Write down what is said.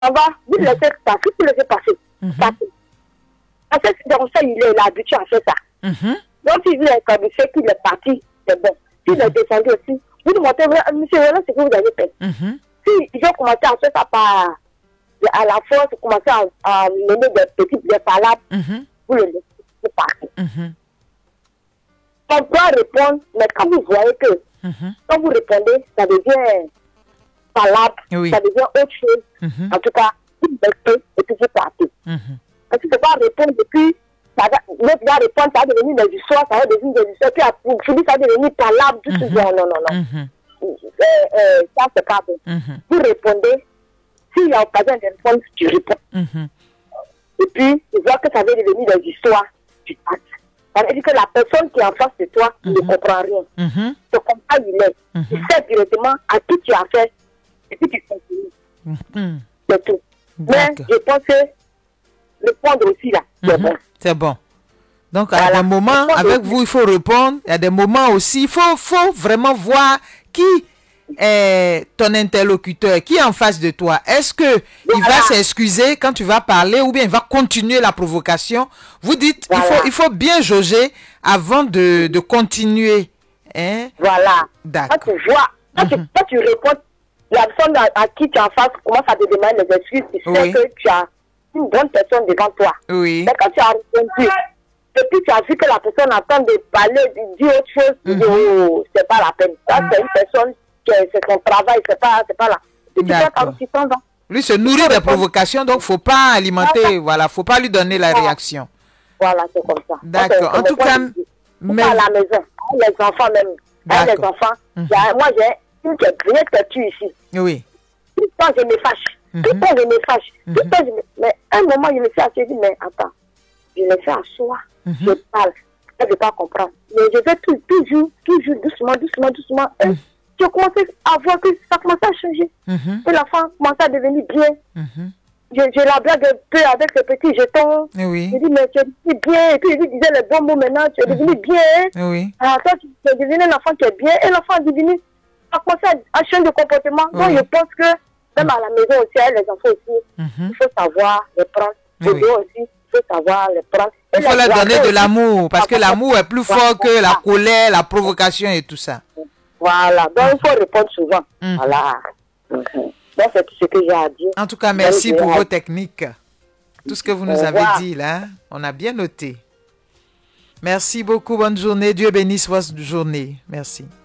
On va vous laisser passer, vous laisser passer. Parce que si dans ça, il est habitué à faire ça. Donc, s'il est comme il sait qu'il est parti, c'est bon. S'il est descendu aussi, vous lui montrez, monsieur, voilà ce que vous avez fait. Si ils ont commencé à faire ça par à la force, commencer à mener des petites des palabres, vous le laissez partir. On doit répondre, mais quand vous voyez que quand vous répondez, ça devient palabre, ça devient autre chose. En tout cas, vous laissez et puis vous partez. Parce que c'est pas répondre depuis, l'autre va répondre, ça va devenir des histoires, ça va devenir des histoires, puis après, ça va devenir palabre, tout ce genre. Non. Ça, c'est pas bon. Vous répondez, s'il y a occasion de répondre, tu réponds. Et puis, tu vois que ça va devenir des histoires, tu passes. Ça veut dire que la personne qui est en face de toi ne comprend rien. Tu comprends il est. Tu sais directement à qui tu as fait et puis tu continues. C'est tout. Mais je pense que répondre aussi là, c'est bon. C'est bon. Donc, à des moments, avec vous, il faut répondre. Il y a des moments aussi, il faut vraiment voir qui est ton interlocuteur, qui est en face de toi. Est-ce que il va s'excuser quand tu vas parler ou bien il va continuer la provocation? Vous dites, il faut bien jauger avant de continuer. Hein? Voilà. D'accord. Quand tu vois, quand tu réponds, la personne à qui tu es en face commence à te demander des excuses, tu sais que tu as une bonne personne devant toi. Oui. Mais quand tu as répondu, et puis tu as vu que la personne attend de parler, de dire autre chose, tu dis, oh, c'est pas la peine. Ça, c'est une personne c'est son travail, c'est pas là. Lui se nourrit des provocations, donc faut pas alimenter, faut pas lui donner la réaction. Voilà, c'est comme ça. D'accord. En tout cas, mais à la maison, les enfants même, les enfants, moi j'ai une qui est rien que tu ici. Oui. Tout le temps je me fâche. Tout le temps je me fâche. Mais à un moment je me suis assis, mais attends, je le fais à soi, je parle, je ne vais pas comprendre. Mais je vais toujours, doucement. Je commençais à voir que ça commençait à changer. Et l'enfant commençait à devenir bien. Je la blague un peu avec ce petit jeton. Je dis, mais tu es devenu bien. Et puis, je lui disais les bons mots maintenant, tu es devenu bien. Alors, toi, tu es devenu un enfant qui est bien. Et l'enfant a commencé à changer de comportement. Donc, je pense que, même à la maison aussi, les enfants aussi, il faut savoir les prendre. Les deux aussi, il faut savoir les prendre. Il faut leur donner de l'amour, parce que l'amour est plus fort que la colère, la provocation et tout ça. Voilà, donc il faut répondre souvent. Voilà. Donc c'est tout ce que j'ai à dire. En tout cas, merci pour vos techniques. Tout ce que vous nous avez dit là, on a bien noté. Merci beaucoup, bonne journée. Dieu bénisse votre journée. Merci.